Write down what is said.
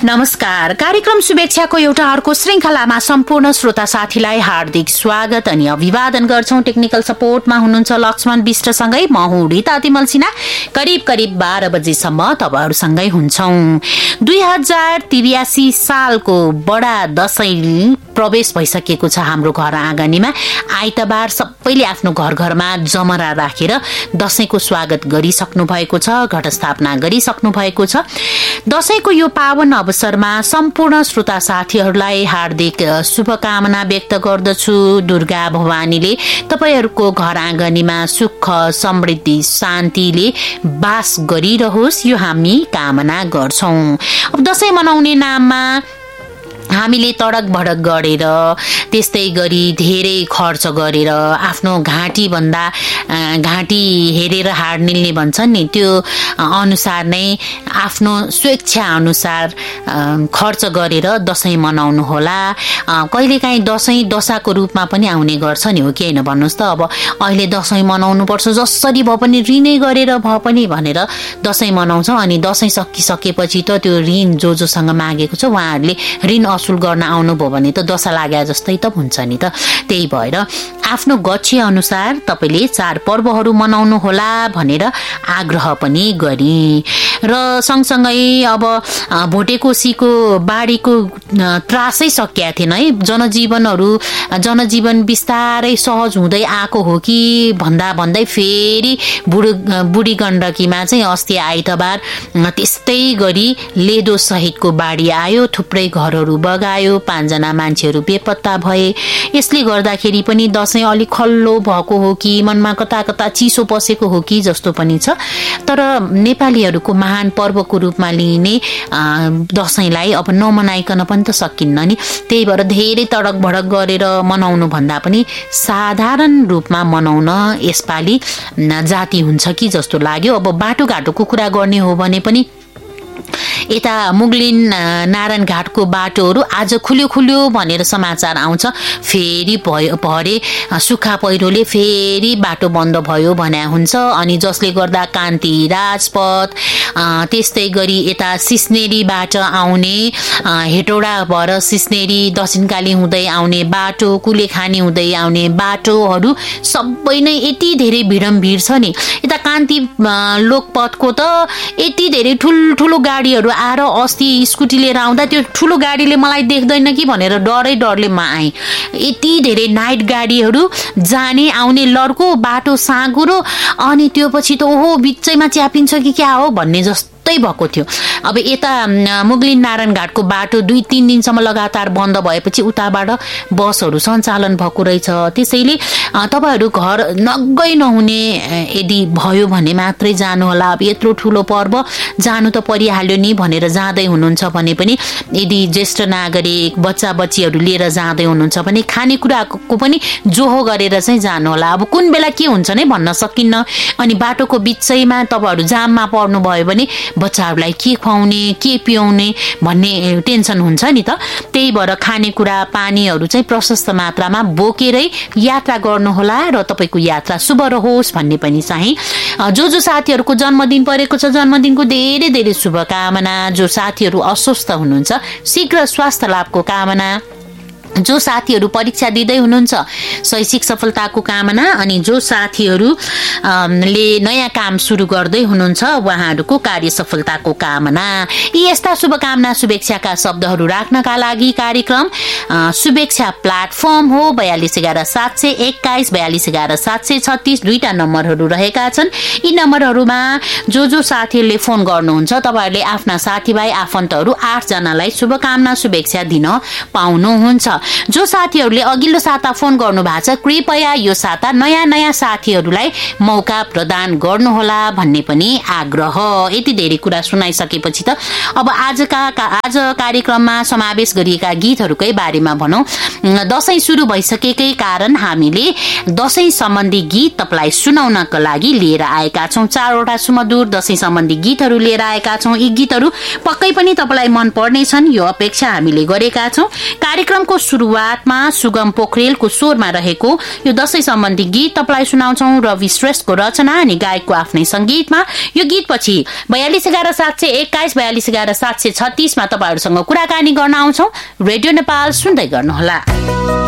नमस्कार। कार्यक्रम शुभेच्छाको एउटा अर्को श्रृंखलामा सम्पूर्ण श्रोता साथीलाई हार्दिक स्वागत अनि अभिवादन गर्छौं। टेक्निकल सपोर्टमा हुनुहुन्छ लक्ष्मण विष्टसँगै म हुँ रीता तिमल सिन्हा। करिब 12 बजेसम्म तपाईहरुसँगै हुन्छौं। 2083 सालको बडा दशैं प्रवेश भइसकेको छ हाम्रो घर आँगनीमा। आइतबार सबैले आफ्नो घर घरमा जमरा राखेर दशैंको स्वागत गरिसक्नु भएको छ, घटस्थापना गरिसक्नु भएको छ। दशैंको यो पावन अवसरमा सम्पूर्ण श्रोता साथीहरूलाई हार्दिक शुभकामना व्यक्त गर्दछु। दुर्गा भवानीले तपाईहरूको घर आँगनीमा सुख, समृद्धि, शान्तिले वास गरिरहोस्, यो हामी कामना गर्छौं। अब दशैं मनाउने नाममा हामीले तडक भडक गरेर, त्यस्तै गरी धेरै खर्च गरेर, आफ्नो घाँटी भन्दा घाँटी हेरेर हाड निल्ने भन्छन् नि, त्यो अनुसार नै आफ्नो स्वेच्छा अनुसार खर्च गरेर दशैं मनाउनु होला। कहिलेकाहीँ दशैं दशाको रूपमा पनि आउने गर्छ नि, हो कि हैन भन्नुस् त। अब अहिले दशैं मनाउनु पर्छ, जसरी भए पनि ऋणै गरेर भए पनि भनेर दशैं मनाउँछौं। अनि दशैं सकिसकेपछि त त्यो ऋण जोसँग मागेको छ उहाँहरूले ऋण असुल गर्न आउनुभयो भने त दशा लाग्या जस्तै त हुन्छ नि त। त्यही भएर आफ्नो गच्छे अनुसार तपाईले चाडपर्वहरू मनाउनु होला भनेर आग्रह पनि गरे। र सँगसँगै अब भोटेकोसीको बाढीको त्रासै सकिया थिएन है। जनजीवन बिस्तारै सहज हुँदै आएको हो कि भन्दै फेरि बुढी गण्डकीमा चाहिँ अस्ति आइतबार त्यस्तै गरी लेदो सहितको बाढी आयो। थुप्रै घरहरू बगायो, 5 जना मान्छेहरू बेपत्ता भए। यसले गर्दाखेरि पनि दशैं अलिक खल्लो भएको हो कि मनमा कता कता चिसो पसेको हो कि जस्तो पनि छ। तर नेपालीहरूको महान पर्वको रूपमा लिने दशैंलाई अब नमनाइकन पनि त सकिन्न नि। त्यही भएर धेरै तडक भडक गरेर मनाउनु भन्दा पनि साधारण रूपमा मनाउन यसपालि जाति हुन्छ कि जस्तो लाग्यो। अब बाटोघाटोको कुरा गर्ने हो भने पनि यता मुगलिन नारायण घाटको बाटोहरू आज खुल्यो भनेर समाचार आउँछ। फेरि भरे सुक्खा पहिरोले फेरि बाटो बन्द भयो भन्या हुन्छ। अनि जसले गर्दा कान्ति राजपथ, त्यस्तै गरी यता सिस्नेरीबाट आउने हेटौडा भएर सिस्नेरी दक्षिणकाली हुँदै आउने बाटो, कुलेखानी हुँदै आउने बाटोहरू सबै नै यति धेरै भिडम्भिड छ नि। यता कान्ति लोकपथको त यति धेरै ठुल्ठुलो गाडीहरू आएर अस्ति स्कुटी लिएर आउँदा त्यो ठुलो गाडीले मलाई देख्दैन कि भनेर डरले म आएँ। यति धेरै नाइट गाडीहरू जाने आउने लड्को बाटो साँगुरो, अनि त्यो पछि त ओहो बिचैमा च्यापिन्छ कि क्या हो भन्ने जस्तै भएको थियो। अब यता मुगलिन नारायण घाटको बाटो 2-3 दिनसम्म लगातार बन्द भएपछि उताबाट बसहरू सञ्चालन भएको रहेछ। त्यसैले तपाईहरू घर नगई नहुने यदि भयो भने मात्रै जानु होला। अब यत्रो ठुलो पर्व जानु त परिहाल्यो नि भनेर जाँदै हुनुहुन्छ भने पनि, यदि ज्येष्ठ नागरिक बच्चा बच्चीहरू लिएर जाँदै हुनुहुन्छ भने खानेकुराको पनि जोहो गरेर चाहिँ जानु होला। अब कुन बेला के हुन्छ नै भन्न सकिन्न। अनि बाटोको बिचैमा तपाईहरू जाममा पर्नु भयो भने बच्चाहरूलाई के खुवाउने के पियाउने भन्ने टेन्सन हुन्छ नि त। त्यही भएर खानेकुरा पानीहरू चाहिँ प्रशस्त मात्रामा बोकेरै यात्रा गर्नुहोला र तपाईको यात्रा शुभ रहोस् भन्ने पनि चाहिँ। जो साथीहरूको जन्मदिन परेको छ, जन्मदिनको धेरै शुभकामना। जो साथीहरू अस्वस्थ हुनुहुन्छ शीघ्र स्वास्थ्य लाभको कामना। जो साथीहरू परीक्षा दिँदै हुनुहुन्छ शैक्षिक सफलताको कामना। अनि जो साथीहरूले नयाँ काम सुरु गर्दै हुनुहुन्छ उहाँहरूको कार्य सफलताको कामना। यी यस्ता शुभकामना शुभेच्छाका शब्दहरू राख्नका लागि कार्यक्रम शुभेच्छा प्लेटफर्म हो। 4211 721 4211 736 दुईटा नम्बरहरू रहेका छन्। यी नम्बरहरूमा जो साथीहरूले फोन गर्नुहुन्छ तपाईहरूले आफ्ना साथीभाइ आफन्तहरू 8 जनालाई शुभकामना शुभेच्छा दिन पाउनुहुन्छ। जो साथीहरूले अघिल्लो साता फोन गर्नु भएको छ कृपया यो साता नयाँ साथीहरूलाई मौका प्रदान गर्नुहोला भन्ने पनि आग्रह। यति धेरै कुरा सुनाइसकेपछि त अब आज कार्यक्रममा समावेश गरिएका गीतहरूकै बारेमा भनौं। दशैं सुरु भइसकेकै कारण हामीले दशैं सम्बन्धी गीत तपाईलाई सुनाउनका लागि लिएर आएका छौं। 4वटा सुमधुर दशैं सम्बन्धी गीतहरू लिएर आएका छौं। यी गीतहरू पक्कै पनि तपाईलाई मन पर्ने छन्, यो अपेक्षा हामीले गरेका छौं। कार्यक्रमको सुरुवातमा सुगम पोखरेलको स्वरमा रहेको यो दशैं सम्बन्धी गीत तपाईलाई सुनाउँछौं। रवि श्रेष्ठको रचना अनि गायकको आफ्नै संगीतमा यो गीतपछि 4211 721 4211 736 मा तपाईहरुसँग कुराकानी गर्न आउँछौं। रेडियो नेपाल सुन्दै गर्नुहोला।